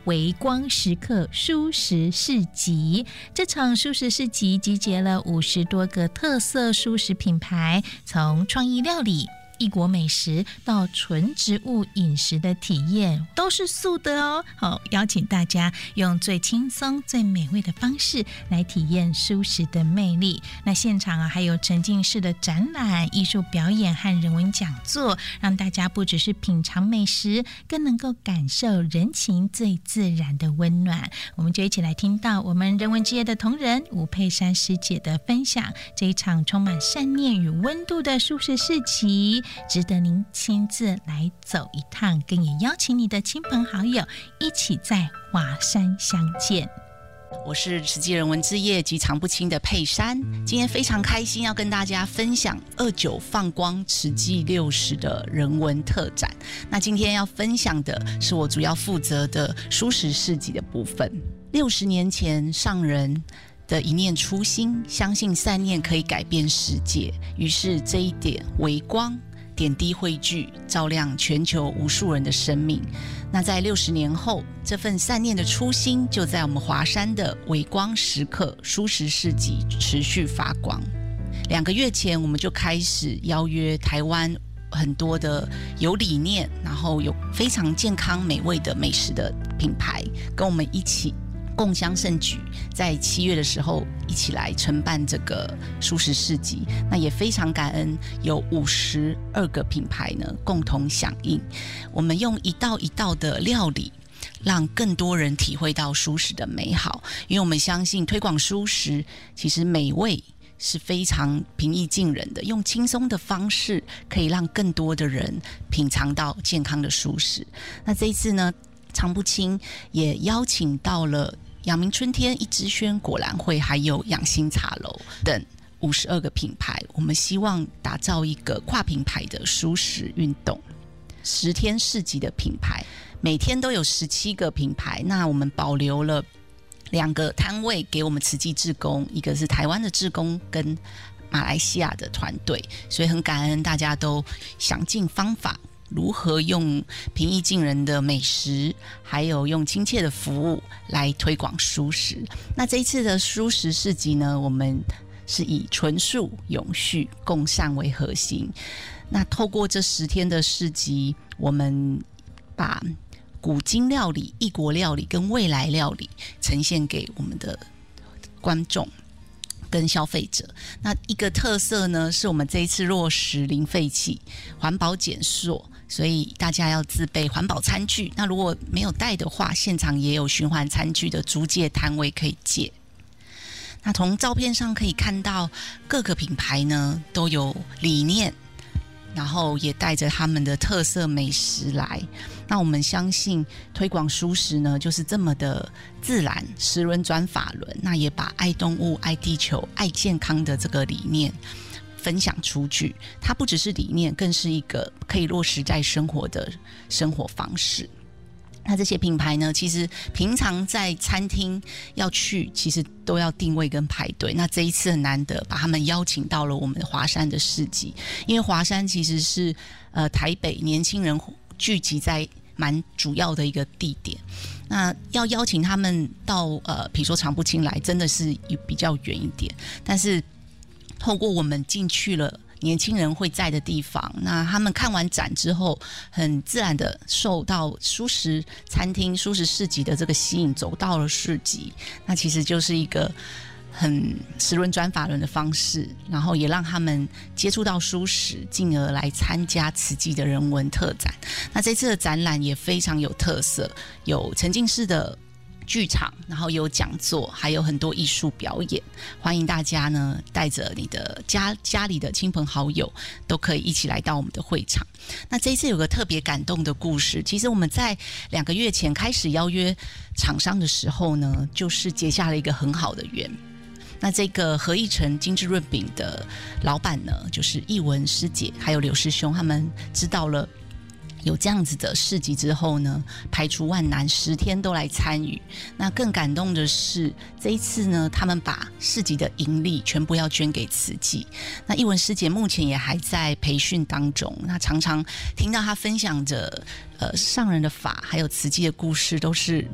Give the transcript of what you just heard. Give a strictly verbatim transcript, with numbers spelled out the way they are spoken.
微光时刻蔬食市集。这场蔬食市集集结了五十多个特色蔬食品牌，从创意料理、异国美食到纯植物饮食的体验，都是素的哦。好，邀请大家用最轻松、最美味的方式来体验蔬食的魅力。那现场啊，还有沉浸式的展览、艺术表演和人文讲座，让大家不只是品尝美食，更能够感受人情最自然的温暖。我们就一起来听到我们人文之夜的同仁吴佩珊师姐的分享，这一场充满善念与温度的蔬食市集，值得您亲自来走一趟，更也邀请你的亲朋好友一起在华山相见。 我是慈济人文之夜及常不清的佩珊，今天非常开心要跟大家分享二九放光慈济六十的人文特展。那今天要分享的是我主要负责的蔬食市集的部分。六十年前上人的一念初心，相信善念可以改变世界，于是这一点微光点滴汇聚，照亮全球无数人的生命。那在六十年后，这份善念的初心就在我们华山的微光时刻蔬食市集持续发光。两个月前，我们就开始邀约台湾很多的有理念，然后有非常健康美味的美食的品牌，跟我们一起共襄盛举，在七月的时候一起来承办这个蔬食市集。那也非常感恩有五十二个品牌呢共同响应，我们用一道一道的料理让更多人体会到蔬食的美好，因为我们相信推广蔬食其实美味是非常平易近人的，用轻松的方式可以让更多的人品尝到健康的蔬食。那这一次呢，常不清也邀请到了阳明春天、一枝轩果篮会还有养心茶楼等五十二个品牌，我们希望打造一个跨品牌的蔬食运动。十天市集的品牌，每天都有十七个品牌，那我们保留了两个摊位给我们慈济志工，一个是台湾的志工跟马来西亚的团队，所以很感恩大家都想尽方法如何用平易近人的美食，还有用亲切的服务来推广蔬食。那这一次的蔬食市集呢，我们是以纯素、永续、共善为核心。那透过这十天的市集，我们把古今料理、异国料理跟未来料理呈现给我们的观众跟消费者。那一个特色呢，是我们这一次落实零废弃、环保减塑，所以大家要自备环保餐具。那如果没有带的话，现场也有循环餐具的租借摊位可以借。那从照片上可以看到，各个品牌呢都有理念，然后也带着他们的特色美食来。那我们相信推广蔬食呢，就是这么的自然，食轮转法轮，那也把爱动物、爱地球、爱健康的这个理念分享出去。它不只是理念，更是一个可以落实在生活的生活方式。那这些品牌呢，其实平常在餐厅要去，其实都要定位跟排队。那这一次很难得把他们邀请到了我们华山的市集，因为华山其实是呃台北年轻人聚集在蛮主要的一个地点。那要邀请他们到呃，比如说常不清来，真的是比较远一点。但是透过我们进去了年轻人会在的地方，那他们看完展之后，很自然的受到蔬食餐厅、蔬食市集的这个吸引，走到了市集。那其实就是一个很食轮转法轮的方式，然后也让他们接触到蔬食，进而来参加慈济的人文特展。那这次的展览也非常有特色，有沉浸式的剧场，然后有讲座，还有很多艺术表演。欢迎大家呢带着你的家家里的亲朋好友，都可以一起来到我们的会场。那这一次有个特别感动的故事，其实我们在两个月前开始邀约厂商的时候呢，就是结下了一个很好的缘。那这个合一城精致润饼的老板呢，就是艺文师姐还有刘师兄，他们知道了有这样子的市集之后呢，排除万难，十天都来参与。那更感动的是，这一次呢，他们把市集的盈利全部要捐给慈济。那艺文师姐目前也还在培训当中，那常常听到她分享着呃上人的法，还有慈济的故事，都是